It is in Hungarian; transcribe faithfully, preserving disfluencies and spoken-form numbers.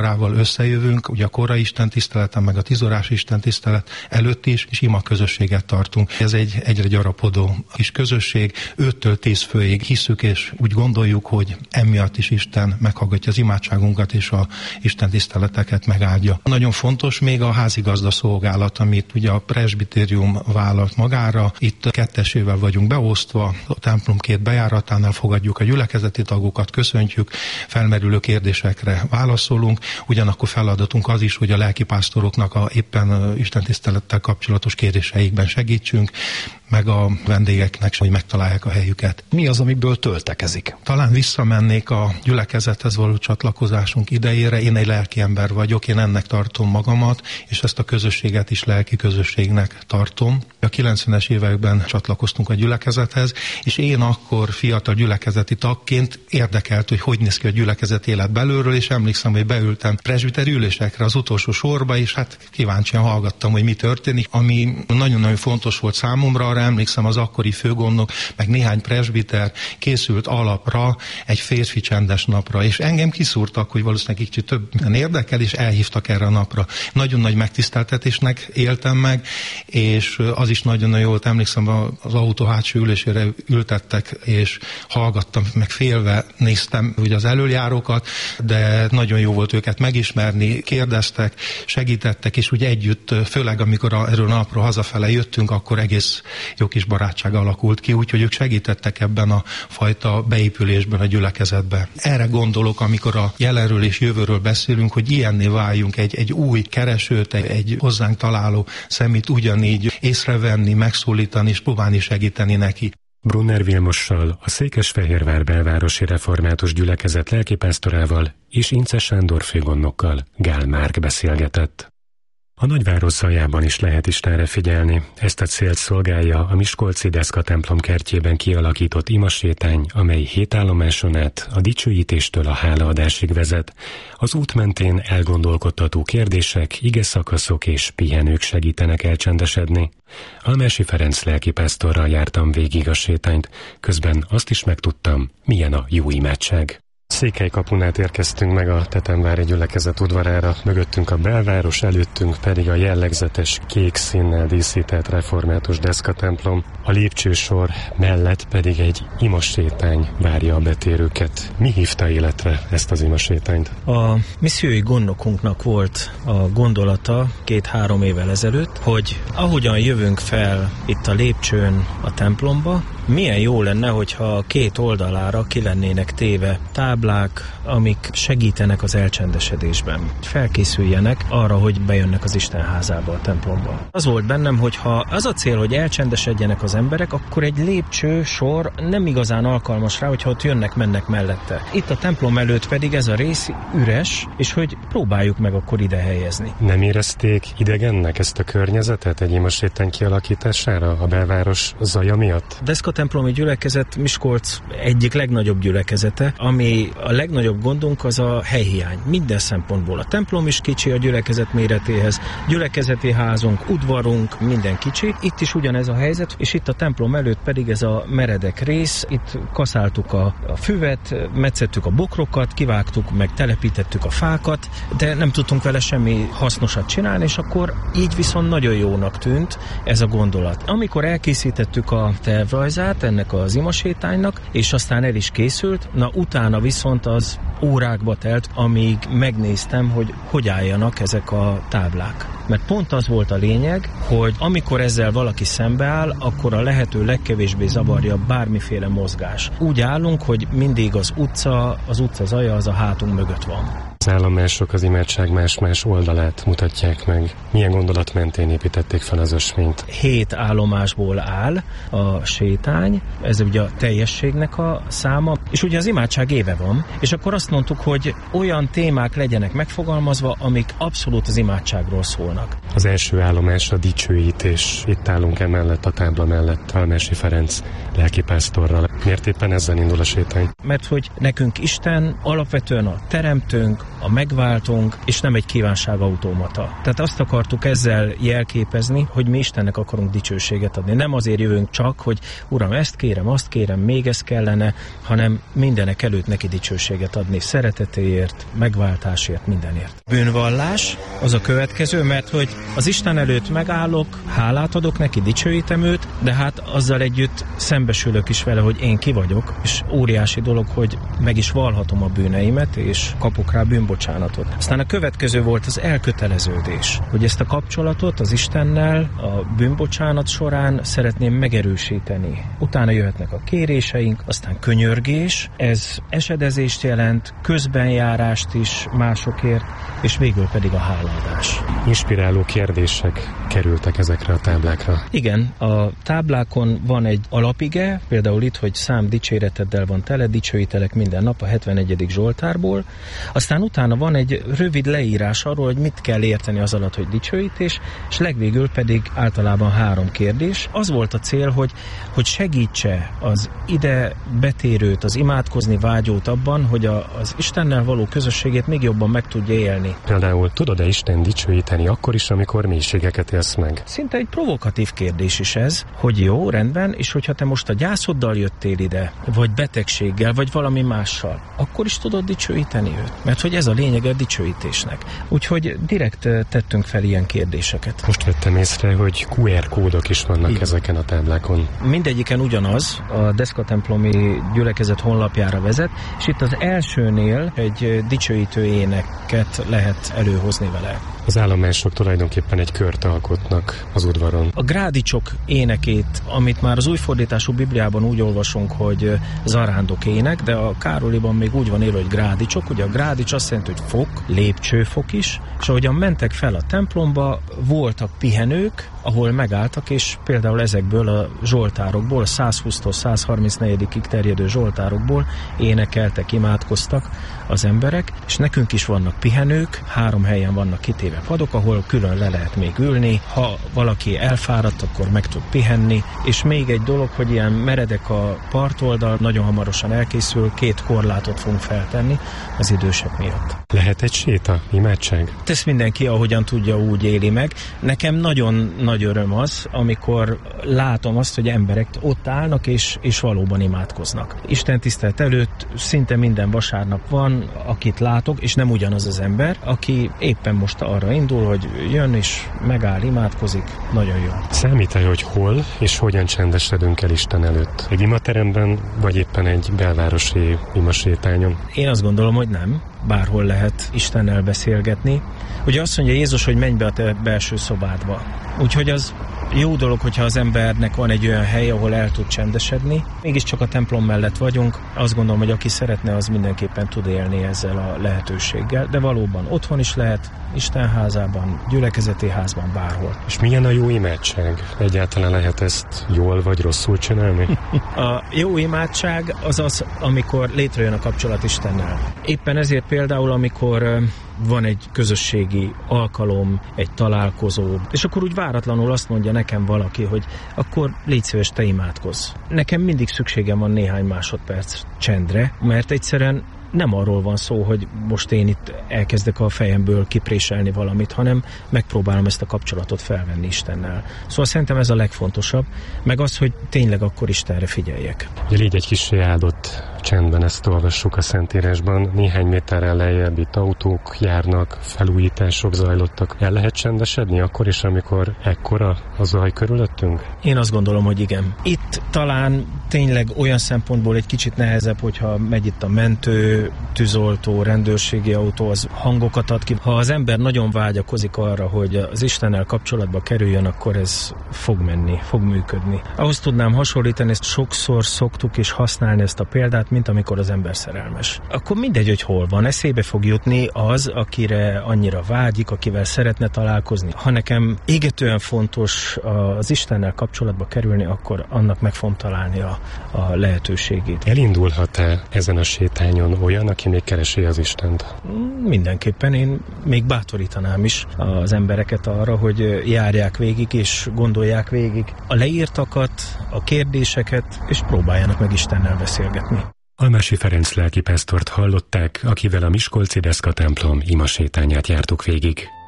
órával összejövünk, ugye a korai istentiszteleten, meg a tízórás istentisztelet előtt is, és ima közösséget tartunk. Ez egy egyre gyarapodó kis közösség, öttől tíz főig hisszük, és úgy gondoljuk, hogy emiatt is Isten meghallgatja az imádságunkat, és a istentiszteleteket megáldja. Nagyon fontos még a házigazda szolgálat, amit ugye a presbitérium vállalt magára. Itt kettesével vagyunk beosztva, a templom két bejáratánál fogadjuk a gyülekezeti tagokat, köszöntjük, felmerülő kérdésekre válaszolunk. Ugyanakkor feladatunk az is, hogy a lelkipásztoroknak a éppen istentisztelettel kapcsolatos kérdéseikben segítsünk, meg a vendégeknek, hogy megtalálják a helyüket. Mi az, amiből töltekezik? Talán visszamennék a gyülekezethez való csatlakozásunk idejére. Én egy lelki ember vagyok, én ennek tartom magamat, és ezt a közösséget is lelki közösségnek tartom. A kilencvenes években csatlakoztunk a gyülekezethez, és én akkor fiatal gyülekezeti tagként érdekelt, hogy hogy néz ki a gyülekezet élet belülről, és emlékszem, hogy beültem presbiteri ülésekre az utolsó sorba, és hát kíváncsian hallgattam, hogy mi történik. Ami nagyon-nagyon fontos volt számomra, arra emlékszem, az akkori főgondnok, meg néhány presbiter készült alapra egy férfi csendes napra, és engem kiszúrtak, hogy valószínűleg kicsit többen érdekel, és elhívtak erre a napra. Nagyon nagy megtiszteltetésnek éltem meg, és az is nagyon-nagyon jól emlékszem, az autó hátsó ülésére ültettek, és hallgattam, meg félve néztem ugye az elöljárókat, de nagyon jó volt őket megismerni, kérdeztek, segítettek, és ugye együtt, főleg amikor a, erről a napról hazafele jöttünk, akkor egész jó kis barátság alakult ki, úgyhogy ők segítettek ebben a fajta beépülésben a gyülekezetbe. Erre gondolok, amikor a jelenről és jövőről beszélünk, hogy ilyenné váljunk, egy, egy új keresőt, egy, egy hozzánk találó szemét ugyanígy észrevenni, megszólítani és próbálni segíteni neki. Brunner Vilmossal, a Székesfehérvár belvárosi református gyülekezet lelkipásztorával és Ince Sándor főgondnokkal Gál Márk beszélgetett. A nagyváros zaljában is lehet Istenre figyelni. Ezt a célt szolgálja a miskolci Deszka templom kertjében kialakított imasétány, amely hét állomáson át a dicsőítéstől a hálaadásig vezet. Az út mentén elgondolkodtató kérdések, igeszakaszok és pihenők segítenek elcsendesedni. Almási Ferenc lelkipásztorral jártam végig a sétányt, közben azt is megtudtam, milyen a jó imádság. Székelykapunát érkeztünk meg a Tetemvári gyülekezet udvarára, mögöttünk a belváros, előttünk pedig a jellegzetes kék színnel díszített református Deszka templom, a lépcsősor mellett pedig egy imasétány várja a betérőket. Mi hívta életre ezt az imasétányt? A missziói gondnokunknak volt a gondolata két-három évvel ezelőtt, hogy ahogyan jövünk fel itt a lépcsőn a templomba, milyen jó lenne, hogyha két oldalára ki lennének téve táblák, amik segítenek az elcsendesedésben. Felkészüljenek arra, hogy bejönnek az Isten házába, a templomba. Az volt bennem, hogy ha az a cél, hogy elcsendesedjenek az emberek, akkor egy lépcső sor nem igazán alkalmas rá, hogyha ott jönnek-mennek mellette. Itt a templom előtt pedig ez a rész üres, és hogy próbáljuk meg akkor ide helyezni. Nem érezték idegennek ezt a környezetet egy imasétány kialakítására a belváros zaja miatt? Deszka templomi gyülekezet Miskolc egyik legnagyobb gyülekezete, ami a legnagyobb gondunk az a helyhiány. Minden szempontból. A templom is kicsi a gyülekezet méretéhez, gyülekezeti házunk, udvarunk, minden kicsi. Itt is ugyanez a helyzet, és itt a templom előtt pedig ez a meredek rész. Itt kaszáltuk a, a füvet, metszettük a bokrokat, kivágtuk, meg telepítettük a fákat, de nem tudtunk vele semmi hasznosat csinálni, és akkor így viszont nagyon jónak tűnt ez a gondolat. Amikor elkészítettük a tervrajzát ennek az imasétánynak, és aztán el is készült, na utána viszont az órákba telt, amíg megnéztem, hogy hogy álljanak ezek a táblák. Mert pont az volt a lényeg, hogy amikor ezzel valaki szembeáll, akkor a lehető legkevésbé zavarja bármiféle mozgás. Úgy állunk, hogy mindig az utca, az utca zaja az a hátunk mögött van. Az állomások az imádság más-más oldalát mutatják meg. Milyen gondolat mentén építették fel az ösvényt? Hét állomásból áll a sétány, ez ugye a teljességnek a száma, és ugye az imádság éve van, és akkor azt mondtuk, hogy olyan témák legyenek megfogalmazva, amik abszolút az imádságról szólnak. Az első állomás a dicsőítés. Itt állunk emellett a tábla mellett Almási Ferenc lelkipásztorral. Miért éppen ezzel indul a sétány? Mert hogy nekünk Isten alapvetően a teremtőnk, a megváltónk, és nem egy kívánságautomata. Tehát azt akartuk ezzel jelképezni, hogy mi Istennek akarunk dicsőséget adni. Nem azért jövünk csak, hogy Uram, ezt kérem, azt kérem, még ez kellene, hanem mindenek előtt neki dicsőséget adni, szeretetéért, megváltásért, mindenért. Bűnvallás az a következő, mert hogy az Isten előtt megállok, hálát adok neki, dicsőítem őt, de hát azzal együtt szembesülök is vele, hogy én ki vagyok, és óriási dolog, hogy meg is vallhatom a bűneimet, és kapok rá bűnbocsánatot. Aztán a következő volt az elköteleződés, hogy ezt a kapcsolatot az Istennel a bűnbocsánat során szeretném megerősíteni. Utána jöhetnek a kéréseink, aztán könyörgés, ez esedezést jelent, közbenjárást is másokért, és végül pedig a hálaadás. Inspiráló kérdések kerültek ezekre a táblákra. Igen, a táblákon van egy alapige, például itt, hogy szám dicséreteddel van tele, dicsőítelek minden nap a hetvenegyedik Zsoltárból. Aztán utána van egy rövid leírás arról, hogy mit kell érteni az alatt, hogy dicsőítés, és legvégül pedig általában három kérdés. Az volt a cél, hogy, hogy segítse az ide betérőt, az imádkozni vágyót abban, hogy a, az Istennel való közösségét még jobban meg tudja élni. Például tudod-e Isten dicsőíteni akkor is, amikor mélységeket élsz meg? Szinte egy provokatív kérdés is ez, hogy jó, rendben, és hogyha te most a gyászoddal jöttél ide, vagy betegséggel, vagy valami mással, akkor is tudod dicsőíteni őt. Mert hogy ez a lényege a dicsőítésnek. Úgyhogy direkt tettünk fel ilyen kérdéseket. Most vettem észre, hogy kú er kódok is vannak Igen. ezeken a táblákon. Mindegyiken ugyanaz, a deszkatemplomi gyülekezet honlapjára vezet, és itt az elsőnél egy dicsőítő éneket lehet előhozni vele. Az állomások tulajdonképpen egy kört alkotnak az udvaron. A grádicsok énekét, amit már az újfordítású Bibliában úgy olvasunk, hogy zarándok ének, de a Károliban még úgy van írva, hogy grádicsok. Ugye a grádics azt jelenti, hogy fok, lépcsőfok is, és ahogyan mentek fel a templomba, voltak pihenők, ahol megálltak, és például ezekből a zsoltárokból, a százhúsztól százharmincnégyig terjedő zsoltárokból énekeltek, imádkoztak az emberek, és nekünk is vannak pihenők, három helyen vannak kitéve padok, ahol külön le lehet még ülni, ha valaki elfáradt, akkor meg tud pihenni, és még egy dolog, hogy ilyen meredek a partoldal, nagyon hamarosan elkészül, két korlátot fogunk feltenni az idősek miatt. Lehet egy séta, imádság? Ezt mindenki, ahogyan tudja, úgy éli meg. Nekem nagyon nagy öröm az, amikor látom azt, hogy emberek ott állnak, és, és valóban imádkoznak. Isten tisztelet előtt szinte minden vasárnap van, akit látok, és nem ugyanaz az ember, aki éppen most arra indul, hogy jön és megáll, imádkozik, nagyon jó. Számít-e, hogy hol és hogyan csendesedünk el Isten előtt? Egy imateremben, vagy éppen egy belvárosi imasétányon? Én azt gondolom, hogy nem. Bárhol lehet Istennel beszélgetni. Ugye azt mondja Jézus, hogy menj be a te belső szobádba. Úgyhogy az jó dolog, hogyha az embernek van egy olyan hely, ahol el tud csendesedni. Mégiscsak a templom mellett vagyunk. Azt gondolom, hogy aki szeretne, az mindenképpen tud élni ezzel a lehetőséggel. De valóban otthon is lehet, Isten házában, gyülekezeti házban, bárhol. És milyen a jó imádság? Egyáltalán lehet ezt jól vagy rosszul csinálni? A jó imádság az az, amikor létrejön a kapcsolat Istennel. Éppen ezért például, amikor van egy közösségi alkalom, egy találkozó, és akkor úgy váratlanul azt mondja nekem valaki, hogy akkor légy szíves, te imádkozz. Nekem mindig szükségem van néhány másodperc csendre, mert egyszerűen nem arról van szó, hogy most én itt elkezdek a fejemből kipréselni valamit, hanem megpróbálom ezt a kapcsolatot felvenni Istennel. Szóval szerintem ez a legfontosabb, meg az, hogy tényleg akkor Istenre figyeljek. Ugye légy egy kissé áldott csendben, ezt olvassuk a Szentírásban. Néhány méterrel lejjebb itt autók járnak, felújítások zajlottak. El lehet csendesedni akkor is, amikor ekkora a zaj körülöttünk? Én azt gondolom, hogy igen. Itt talán tényleg olyan szempontból egy kicsit nehezebb, hogyha megy itt a mentő, tűzoltó, rendőrségi autó, az hangokat ad ki. Ha az ember nagyon vágyakozik arra, hogy az Istennel kapcsolatba kerüljön, akkor ez fog menni, fog működni. Ahhoz tudnám hasonlítani, ezt sokszor szoktuk is használni ezt a példát, mint amikor az ember szerelmes. Akkor mindegy, hogy hol van, eszébe fog jutni az, akire annyira vágyik, akivel szeretne találkozni. Ha nekem égetően fontos az Istennel kapcsolatba kerülni, akkor annak meg fogom találni a, a lehetőségét. Elindulhat-e ezen a sétányon olyan, aki még keresi az Istent? Mindenképpen én még bátorítanám is az embereket arra, hogy járják végig és gondolják végig a leírtakat, a kérdéseket, és próbáljanak meg Istennel beszélgetni. Almási Ferenc lelkipásztort hallották, akivel a miskolci Deszka templom imasétányát jártuk végig.